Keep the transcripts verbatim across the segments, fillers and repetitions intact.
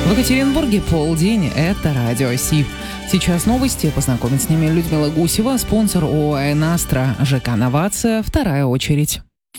В Екатеринбурге полдень. Это Радио Си. Сейчас новости. Познакомить с ними Людмила Гусева, спонсор ООО «Энастра», ЖК «Новация», вторая очередь.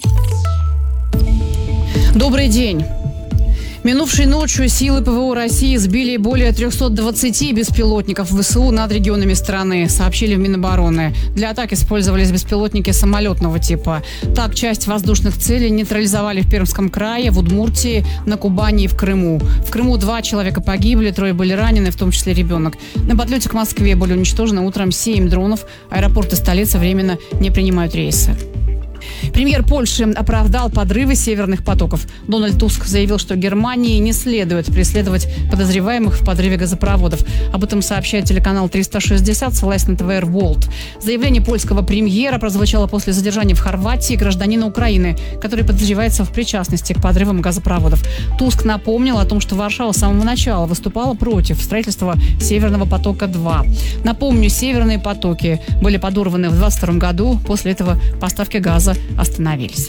Добрый день. Минувшей ночью силы ПВО России сбили более триста двадцать беспилотников ВСУ над регионами страны, сообщили в Минобороны. Для атак использовались беспилотники самолетного типа. Так, часть воздушных целей нейтрализовали в Пермском крае, в Удмуртии, на Кубани и в Крыму. В Крыму два человека погибли, трое были ранены, в том числе ребенок. На подлете к Москве были уничтожены утром семь дронов. Аэропорты столицы временно не принимают рейсы. Премьер Польши оправдал подрывы северных потоков. Дональд Туск заявил, что Германии не следует преследовать подозреваемых в подрыве газопроводов. Об этом сообщает телеканал триста шестьдесят, ссылаясь на ТВР Волт. Заявление польского премьера прозвучало после задержания в Хорватии гражданина Украины, который подозревается в причастности к подрывам газопроводов. Туск напомнил о том, что Варшава с самого начала выступала против строительства Северного потока-два. Напомню, северные потоки были подорваны в двадцать втором году. После этого поставки газа остановились.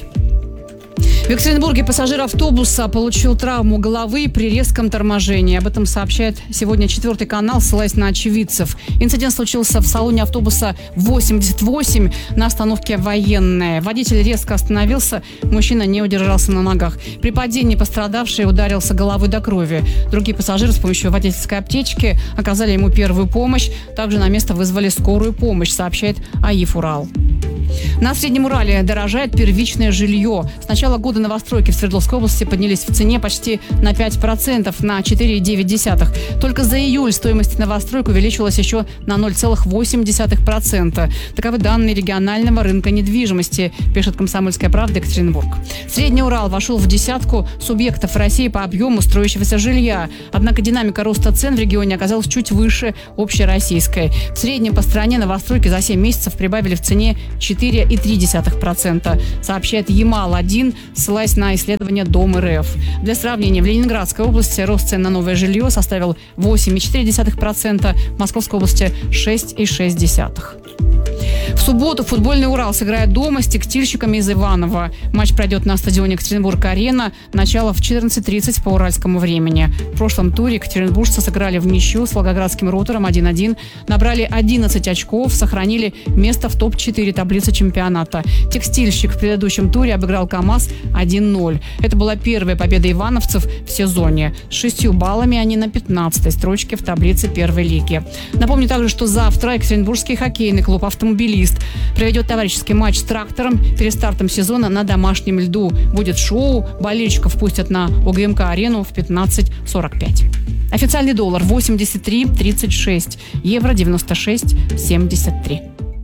В Екатеринбурге пассажир автобуса получил травму головы при резком торможении. Об этом сообщает сегодня четвертый канал, ссылаясь на очевидцев. Инцидент случился в салоне автобуса восемьдесят восемь на остановке Военная. Водитель резко остановился, мужчина не удержался на ногах. При падении пострадавший ударился головой до крови. Другие пассажиры с помощью водительской аптечки оказали ему первую помощь. Также на место вызвали скорую помощь, сообщает АИФ «Урал». На Среднем Урале дорожает первичное жилье. С начала года новостройки в Свердловской области поднялись в цене почти на пять процентов, на четыре целых девять десятых. Только за июль стоимость новостроек увеличилась еще на ноль целых восемь десятых процента. Таковы данные регионального рынка недвижимости, пишет «Комсомольская правда» Екатеринбург. Средний Урал вошел в десятку субъектов России по объему строящегося жилья. Однако динамика роста цен в регионе оказалась чуть выше общероссийской. В среднем по стране новостройки за семь месяцев прибавили в цене четыре целых три десятых процента, сообщает Ямал один, ссылаясь на исследование Дом РФ. Для сравнения, в Ленинградской области рост цен на новое жилье составил восемь целых четыре десятых процента, в Московской области шесть целых шесть десятых процента. В субботу футбольный Урал сыграет дома с текстильщиками из Иваново. Матч пройдет на стадионе Екатеринбург-Арена. Начало в четырнадцать тридцать по уральскому времени. В прошлом туре екатеринбуржцы сыграли в ничью с волгоградским Ротором один один, набрали одиннадцать очков, сохранили место в топ четыре таблицы чемпионата. Текстильщик в предыдущем туре обыграл КамАЗ один ноль. Это была первая победа ивановцев в сезоне. С шестью баллами они на пятнадцатой строчке в таблице первой лиги. Напомню также, что завтра Екатеринбургский хоккейный клуб «Автомобилист» проведет товарищеский матч с «Трактором» перед стартом сезона на домашнем льду. Будет шоу, болельщиков пустят на ОГМК-арену в пятнадцать сорок пять. Официальный доллар восемьдесят три тридцать шесть, евро девяносто шесть семьдесят три.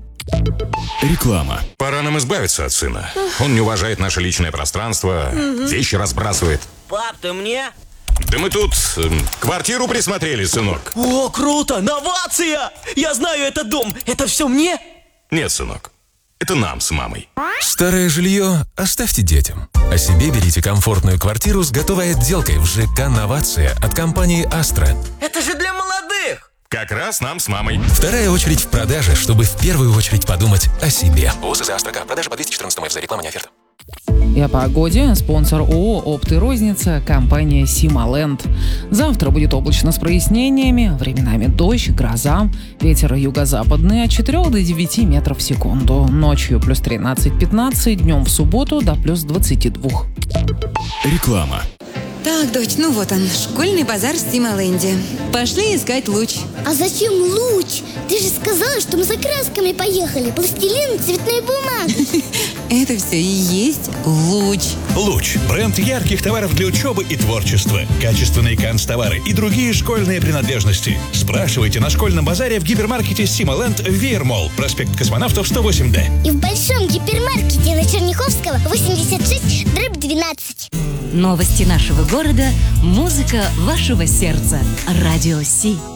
Реклама. Пора нам избавиться от сына. Он не уважает наше личное пространство, вещи разбрасывает. Пап, ты мне? Да мы тут э, квартиру присмотрели, сынок. О, круто! Новация! Я знаю этот дом. Это все мне? Нет, сынок. Это нам с мамой. Старое жилье оставьте детям. А себе берите комфортную квартиру с готовой отделкой в ЖК «Новация» от компании «Астра». Это же для молодых! Как раз нам с мамой. Вторая очередь в продаже, чтобы в первую очередь подумать о себе. ОСЗ «Астра». Продажа по двести четырнадцать МФ. За реклама не оферта. И о погоде. Спонсор ООО «Опт и розница», компания «Сималенд». Завтра будет облачно с прояснениями, временами дождь, гроза, ветер юго-западный от четырёх до девяти метров в секунду. Ночью плюс тринадцать-пятнадцать, днем в субботу до плюс двадцати двух. Реклама. Так, дочь, ну вот он, школьный базар в Сималенде. Пошли искать луч. А зачем луч? Ты же сказала, что мы за красками поехали. Пластилин, цветная бумага. Это все и есть луч. Луч – бренд ярких товаров для учебы и творчества. Качественные канцтовары и другие школьные принадлежности. Спрашивайте на школьном базаре в гипермаркете Сималенд Веермолл, проспект Космонавтов сто восемь Д. И в большом гипермаркете на Черняховского восемьдесят шесть дробь двенадцать. Новости нашего города, музыка вашего сердца. Радио Си.